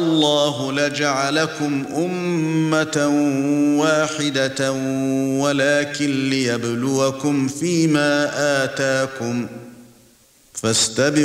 الله لجعلكم أمة واحدة ولكن ليبلوكم فيما آتاكم فاستبقوا